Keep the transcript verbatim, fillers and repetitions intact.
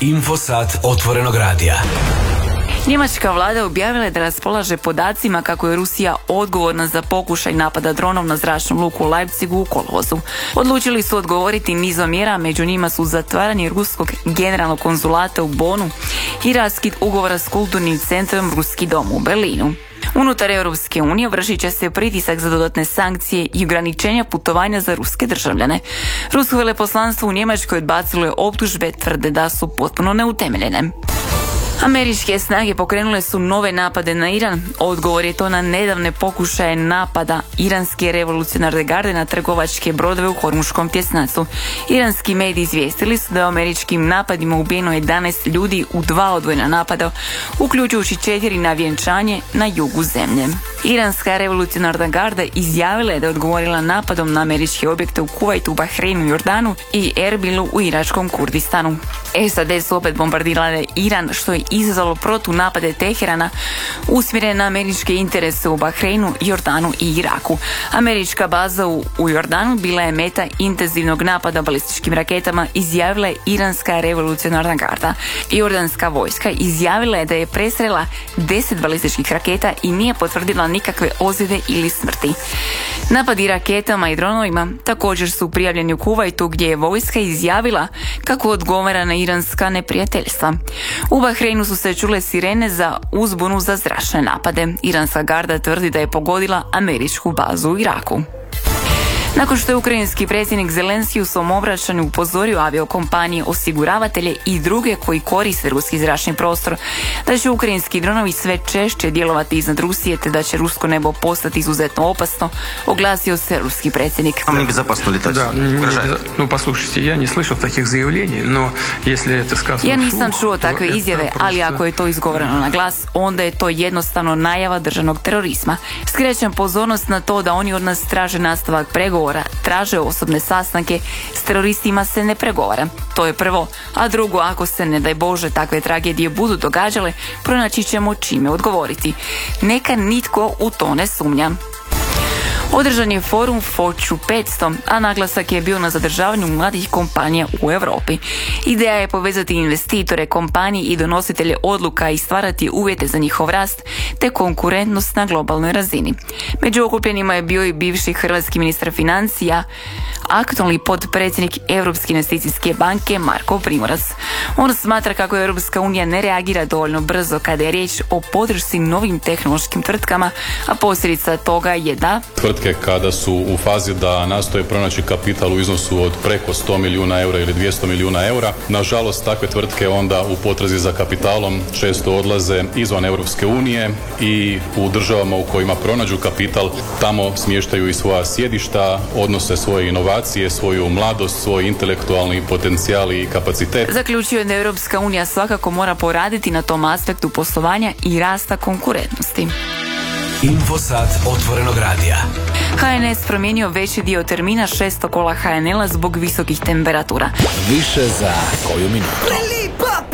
Infosat otvorenog radija. Njemačka vlada objavila je da raspolaže podacima kako je Rusija odgovorna za pokušaj napada dronom na zračnu luku u Leipzigu u kolovozu. Odlučili su odgovoriti nizom mjera, među njima su zatvaranje ruskog generalnog konzulata u Bonu i raskid ugovora s kulturnim centrom Ruski dom u Berlinu. Unutar Europske unije vršit će se pritisak za dodatne sankcije i ograničenja putovanja za ruske državljane. Rusko veleposlanstvo u Njemačkoj odbacilo je optužbe, tvrde da su potpuno neutemeljene. Američke snage pokrenule su nove napade na Iran. Odgovor je to na nedavne pokušaje napada iranske revolucionarne garde na trgovačke brodove u Hormuškom tjesnacu. Iranski mediji izvijestili su da je američkim napadima ubijeno jedanaest ljudi u dva odvojena napada, uključujući četiri na vjenčanje na jugu zemlje. Iranska revolucionarna garda izjavila je da je odgovorila napadom na američke objekte u Kuvajtu, Bahreinu i Jordanu i Erbilu u iračkom Kurdistanu. S A D su opet bombardirale Iran, što je izazvalo protunapade Teherana usmjerene na američke interese u Bahreinu, Jordanu i Iraku. Američka baza u, u Jordanu bila je meta intenzivnog napada balističkim raketama, izjavila je iranska revolucionarna garda. Jordanska vojska izjavila je da je presrela deset balističkih raketa i nije potvrdila nikakve ozljede ili smrti. Napadi raketama i dronovima također su prijavljeni u Kuvajtu, gdje je vojska izjavila kako odgovara na iranska neprijateljstva. U Bahreinu su se čule sirene za uzbunu za zračne napade. Iranska garda tvrdi da je pogodila američku bazu u Iraku. Nakon što je ukrajinski predsjednik Zelenski u svom obraćanju upozorio aviokompanije, osiguravatelje i druge koji koriste ruski zračni prostor da će ukrajinski dronovi sve češće djelovati iznad Rusije te da će rusko nebo postati izuzetno opasno, oglasio se ruski predsjednik. Da, no, послушайте, я не слышал таких заявлений, но если это сказано... Ja nisam čuo takve izjave, ali ako je to izgovoreno na glas, onda je to jednostavno najava državnog terorizma. Skrećem pozornost na to da oni od nas traže nastavak pregovora, traže osobne sastanke, s teroristima se ne pregovara. To je prvo, a drugo, ako se, ne daj Bože, takve tragedije budu događale, pronaći ćemo čime odgovoriti. Neka nitko u to ne sumnja. Održan je forum Fortune petsto, a naglasak je bio na zadržavanju mladih kompanija u Europi. Ideja je povezati investitore, kompanije i donositelje odluka i stvarati uvjete za njihov rast te konkurentnost na globalnoj razini. Među okupljenima je bio i bivši hrvatski ministar financija, aktualni potpredsjednik Europske investicijske banke Marko Primorac. On smatra kako Europska unija ne reagira dovoljno brzo kada je riječ o podršci novim tehnološkim tvrtkama, a posljedica toga je da tvrtke kada su u fazi da nastoje pronaći kapital u iznosu od preko sto milijuna eura ili dvjesto milijuna eura, nažalost takve tvrtke onda u potrazi za kapitalom često odlaze izvan Europske unije i u državama u kojima pronađu kapital tamo smještaju i svoja sjedišta, odnose svoje inovacije, svoju mladost, svoj intelektualni potencijal i kapacitet. Zaključio je da Europska unija svakako mora poraditi na tom aspektu poslovanja i rasta konkurentnosti. Infosat otvorenog radija. H N S promijenio veći dio termina šesto kola H N L-a zbog visokih temperatura. Više za koju minutu.